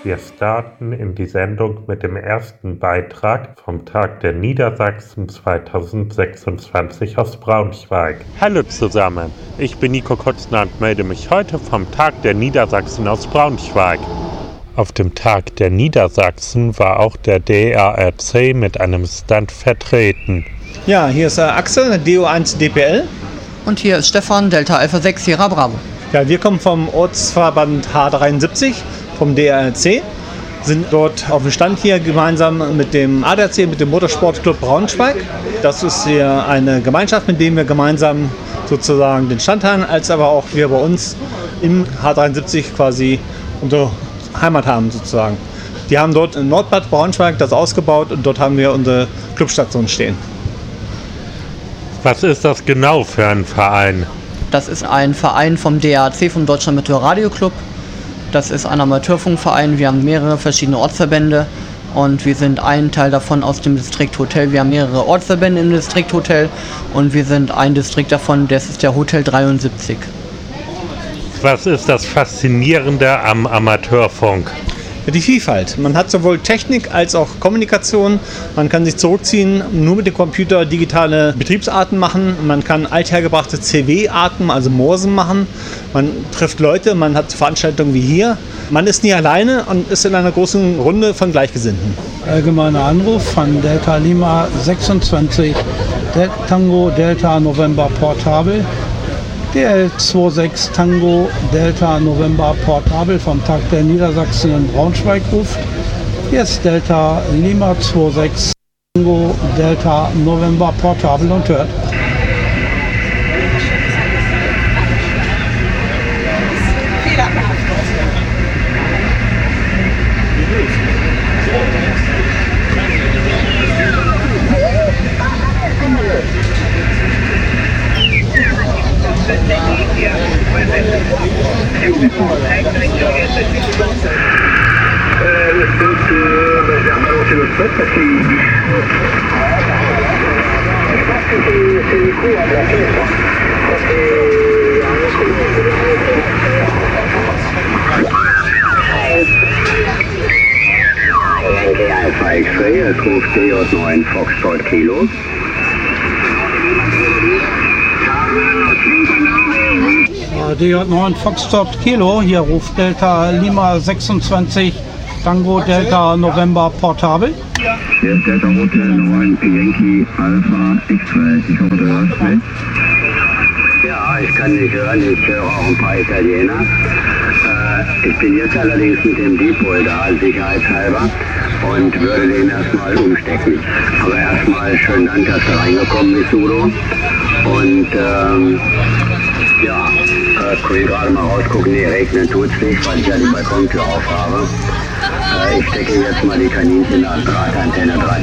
Wir starten in die Sendung mit dem ersten Beitrag vom Tag der Niedersachsen 2026 aus Braunschweig. Hallo zusammen, ich bin Nico Kutzner und melde mich heute vom Tag der Niedersachsen aus Braunschweig. Auf dem Tag der Niedersachsen war auch der DARC mit einem Stand vertreten. Ja, hier ist Axel, DO1 DPL. Und hier ist Stefan, Delta Alpha 6 Sierra Bravo. Ja, wir kommen vom Ortsverband H73, vom DARC, sind dort auf dem Stand hier gemeinsam mit dem ADAC, mit dem Motorsportclub Braunschweig. Das ist hier eine Gemeinschaft, mit der wir gemeinsam sozusagen den Stand haben, als aber auch wir bei uns im H73 quasi unsere Heimat haben sozusagen. Die haben dort in Nordbad Braunschweig das ausgebaut und dort haben wir unsere Clubstation stehen. Was ist das genau für ein Verein? Das ist ein Verein vom DAC, vom Deutschen Amateur Radio Club. Das ist ein Amateurfunkverein. Wir haben mehrere verschiedene Ortsverbände und wir sind ein Teil davon aus dem Distrikt Hotel. Wir haben mehrere Ortsverbände im Distrikt Hotel und wir sind ein Distrikt davon, das ist der Hotel 73. Was ist das Faszinierende am Amateurfunk? Die Vielfalt. Man hat sowohl Technik als auch Kommunikation. Man kann sich zurückziehen, nur mit dem Computer digitale Betriebsarten machen. Man kann althergebrachte CW-Arten, also Morsen machen. Man trifft Leute, man hat Veranstaltungen wie hier. Man ist nie alleine und ist in einer großen Runde von Gleichgesinnten. Allgemeiner Anruf von Delta Lima 26, Tango Delta November Portable. DL26 Tango Delta November Portable vom Tag der Niedersachsen in Braunschweig ruft. Hier ist Delta Lima 26 Tango Delta November Portable und hört. Alpha X-Ray, es ruft DJ9 Foxtrot Kilo. DJ9 Foxtrot Kilo, hier ruft Delta Lima 26 Tango Delta November Portable. Hier ist Delta Hotel 9 Yankee Alpha X-Ray, ich hoffe du hörst mich. Ja, ich kann dich hören, ich höre auch ein paar Italiener. Ich bin jetzt allerdings mit dem Depot da, sicherheitshalber, und würde den erstmal umstecken. Aber erstmal schönen Dank, dass du reingekommen bist, Udo. Und ich will gerade mal rausgucken, nee, regnen tut's nicht, weil ich ja die Balkontür auf habe. Ich stecke jetzt mal die Kaninchen an Drahtantenne dran.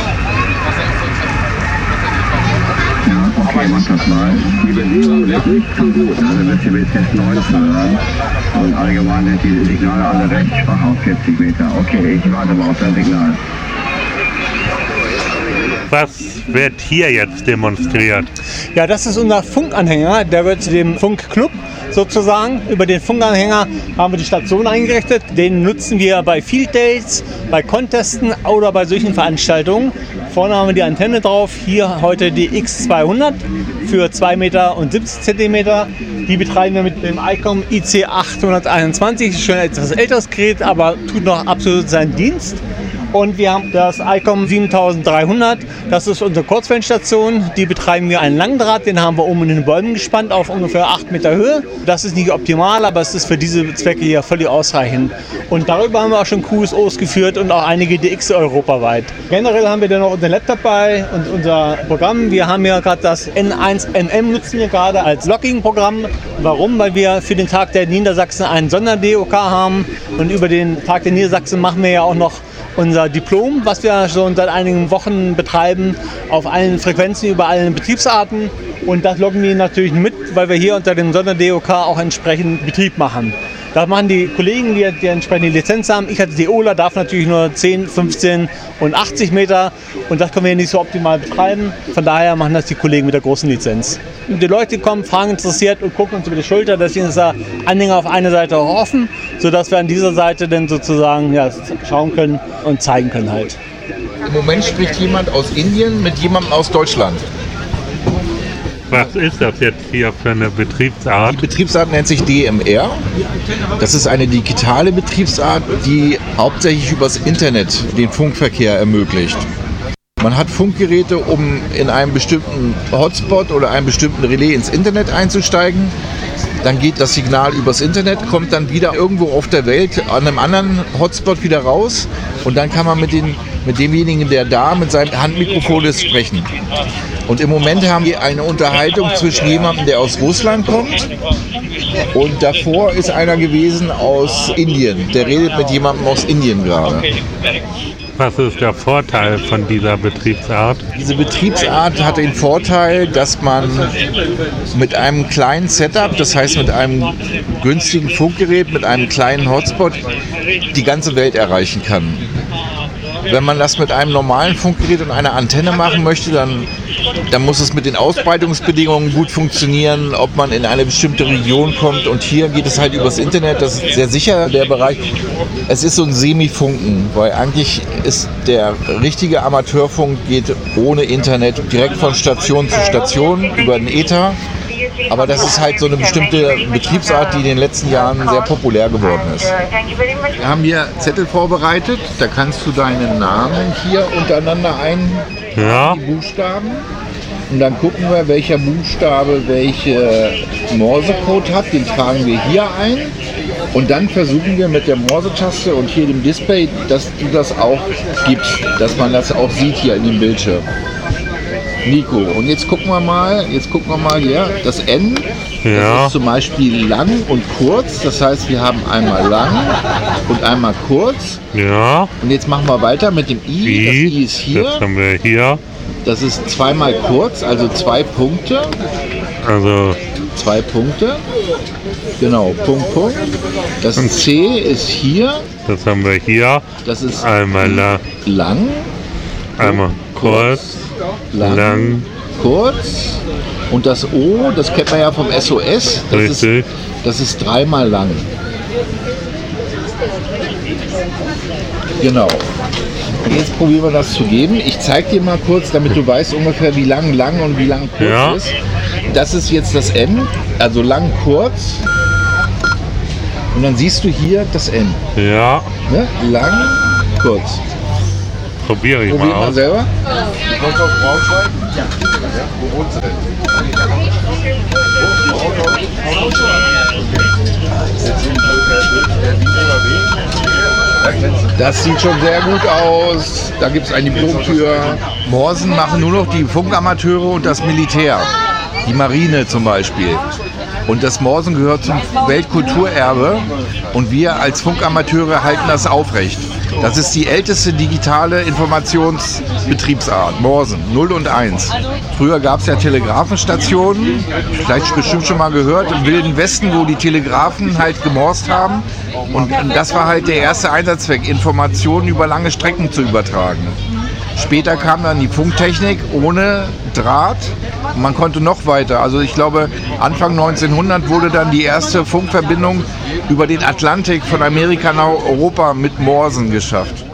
Ja, okay, mach das mal. Die Bewegung ist nicht so gut, also wird sie bis jetzt 19 hören. Und allgemein sind diese Signale alle recht schwach auf 40 Meter. Okay, ich warte mal auf dein Signal. Was wird hier jetzt demonstriert? Ja, das ist unser Funkanhänger, der wird dem Funkclub sozusagen. Über den Funkanhänger haben wir die Station eingerichtet. Den nutzen wir bei Field Days, bei Contesten oder bei solchen Veranstaltungen. Vorne haben wir die Antenne drauf, hier heute die X200 für 2,70 Meter. Die betreiben wir mit dem ICOM IC821, schon ein etwas älteres Gerät, aber tut noch absolut seinen Dienst. Und wir haben das ICOM 7300, das ist unsere Kurzwellenstation. Die betreiben wir einen Langdraht, den haben wir oben in den Bäumen gespannt auf ungefähr 8 Meter Höhe. Das ist nicht optimal, aber es ist für diese Zwecke hier völlig ausreichend. Und darüber haben wir auch schon QSOs geführt und auch einige DX europaweit. Generell haben wir dann noch unseren Laptop bei und unser Programm. Wir haben ja gerade das N1MM nutzen wir gerade als Logging-Programm. Warum? Weil wir für den Tag der Niedersachsen einen Sonder-DOK haben und über den Tag der Niedersachsen machen wir ja auch noch unser Diplom, was wir schon seit einigen Wochen betreiben, auf allen Frequenzen, über allen Betriebsarten. Und das loggen wir natürlich mit, weil wir hier unter dem Sonder-DOK auch entsprechend Betrieb machen. Da machen die Kollegen, die entsprechende Lizenz haben. Ich als DOler darf natürlich nur 10, 15 und 80 Meter und das können wir nicht so optimal betreiben. Von daher machen das die Kollegen mit der großen Lizenz. Und die Leute kommen, fragen interessiert und gucken uns über die Schulter. Deswegen ist der Anhänger auf einer Seite auch offen, sodass wir an dieser Seite dann sozusagen schauen können und zeigen können halt. Im Moment spricht jemand aus Indien mit jemandem aus Deutschland. Was ist das jetzt hier für eine Betriebsart? Die Betriebsart nennt sich DMR. Das ist eine digitale Betriebsart, die hauptsächlich übers Internet den Funkverkehr ermöglicht. Man hat Funkgeräte, um in einem bestimmten Hotspot oder einem bestimmten Relais ins Internet einzusteigen. Dann geht das Signal übers Internet, kommt dann wieder irgendwo auf der Welt an einem anderen Hotspot wieder raus und dann kann man mit demjenigen, der da mit seinem Handmikrofon ist, sprechen. Und im Moment haben wir eine Unterhaltung zwischen jemandem, der aus Russland kommt und davor ist einer gewesen aus Indien. Der redet mit jemandem aus Indien gerade. Was ist der Vorteil von dieser Betriebsart? Diese Betriebsart hat den Vorteil, dass man mit einem kleinen Setup, das heißt mit einem günstigen Funkgerät, mit einem kleinen Hotspot, die ganze Welt erreichen kann. Wenn man das mit einem normalen Funkgerät und einer Antenne machen möchte, dann muss es mit den Ausbreitungsbedingungen gut funktionieren, ob man in eine bestimmte Region kommt. Und hier geht es halt übers Internet, das ist sehr sicher, der Bereich. Es ist so ein Semi-Funken, weil eigentlich ist der richtige Amateurfunk geht ohne Internet direkt von Station zu Station über den Äther. Aber das ist halt so eine bestimmte Betriebsart, die in den letzten Jahren sehr populär geworden ist. Wir haben hier Zettel vorbereitet, da kannst du deinen Namen hier untereinander die Buchstaben. Und dann gucken wir, welcher Buchstabe welche Morsecode hat, den tragen wir hier ein. Und dann versuchen wir mit der Morse-Taste und hier dem Display, dass du das auch gibst, dass man das auch sieht hier in dem Bildschirm. Nico, und jetzt gucken wir mal hier, das N, das ist zum Beispiel lang und kurz, das heißt wir haben einmal lang und einmal kurz. Ja. Und jetzt machen wir weiter mit dem I, das I ist hier. Das haben wir hier. Das ist zweimal kurz, also 2 Punkte. Also 2 Punkte. Genau, Punkt, Punkt. Das C ist hier. Das haben wir hier. Das ist einmal lang. Einmal kurz. Lang. Kurz. Und das O, das kennt man ja vom SOS. Das ist 3-mal lang. Genau. Und jetzt probieren wir das zu geben. Ich zeige dir mal kurz, damit du weißt ungefähr, wie lang und wie lang kurz ist. Das ist jetzt das N, also lang, kurz. Und dann siehst du hier das N. Ja. Ne? Lang, kurz. Probier ich mal aus. Selber. Du kommst aus Braunschweig? Ja. Wo wohnst du denn? Das sieht schon sehr gut aus. Da gibt es ein Diplom für. Morsen machen nur noch die Funkamateure und das Militär. Die Marine zum Beispiel. Und das Morsen gehört zum Weltkulturerbe und wir als Funkamateure halten das aufrecht. Das ist die älteste digitale Informationsbetriebsart, Morsen, 0 und 1. Früher gab es ja Telegrafenstationen, vielleicht bestimmt schon mal gehört, im Wilden Westen, wo die Telegrafen halt gemorst haben. Und das war halt der erste Einsatzzweck, Informationen über lange Strecken zu übertragen. Später kam dann die Funktechnik ohne Draht. Man konnte noch weiter. Also ich glaube, Anfang 1900 wurde dann die erste Funkverbindung über den Atlantik von Amerika nach Europa mit Morsen geschafft.